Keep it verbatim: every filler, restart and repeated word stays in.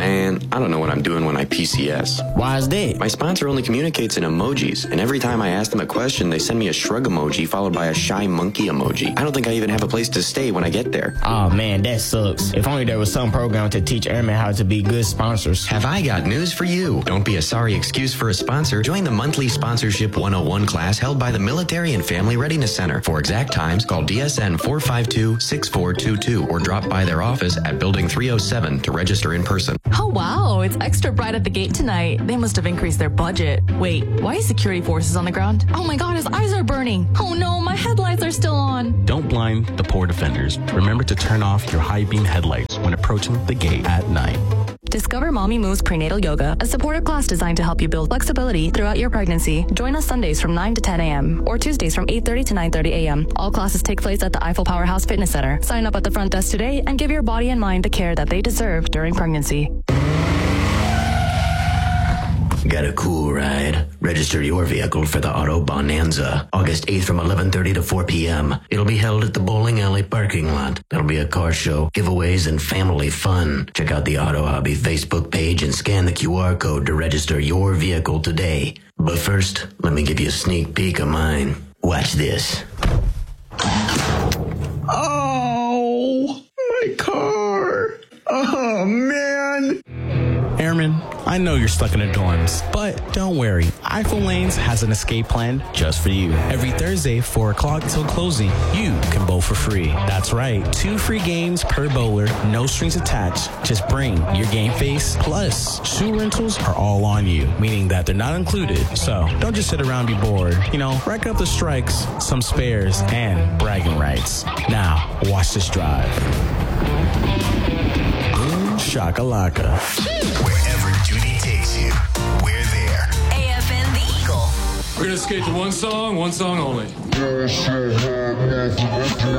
Man, I don't know what I'm doing when I P C S. Why is that? My sponsor only communicates in emojis, and every time I ask them a question, they send me a shrug emoji followed by a shy monkey emoji. I don't think I even have a place to stay when I get there. Oh man, that sucks. If only there was some program to teach airmen how to be good sponsors. Have I got news for you? Don't be a sorry excuse for a sponsor. Join the monthly Sponsorship one oh one class held by the Military and Family Readiness Center. For exact times, call D S N four five two, six four two two or drop by their office at Building three oh seven to register in person. Oh wow, it's extra bright at the gate tonight. They must have increased their budget. Wait, why is security forces on the ground? Oh my god, his eyes are burning. Oh no, my headlights are still on. Don't blind the poor defenders. Remember to turn off your high beam headlights when approaching the gate at night. Discover Mommy Moves Prenatal Yoga, a supportive class designed to help you build flexibility throughout your pregnancy. Join us Sundays from nine to ten a.m. or Tuesdays from eight thirty to nine thirty a.m. All classes take place at the Eiffel Powerhouse Fitness Center. Sign up at the front desk today and give your body and mind the care that they deserve during pregnancy. Got a cool ride? Register your vehicle for the Auto Bonanza, August eighth from eleven thirty to four p.m. It'll be held at the bowling alley parking lot. There'll be a car show, giveaways, and family fun. Check out the Auto Hobby Facebook page and scan the Q R code to register your vehicle today. But first, let me give you a sneak peek of mine. Watch this. Oh, my car. Oh, man. Airmen, I know you're stuck in the dorms, but don't worry. Eiffel Lanes has an escape plan just for you. Every Thursday, four o'clock till closing, you can bowl for free. That's right, two free games per bowler, no strings attached. Just bring your game face, plus shoe rentals are all on you, meaning that they're not included. So don't just sit around and be bored. You know, rack up the strikes, some spares, and bragging rights. Now, watch this drive. Shakalaka. Wherever duty takes you, we're there. A F N The Eagle. We're going to skate to one song, one song only.